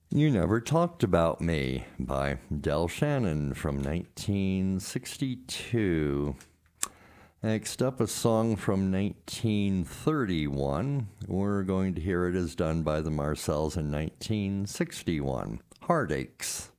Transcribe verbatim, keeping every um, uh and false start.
You Never Talked About Me by Del Shannon from nineteen sixty-two. Next up, a song from nineteen thirty-one. We're going to hear it as done by the Marcells in nineteen sixty-one. Heartaches.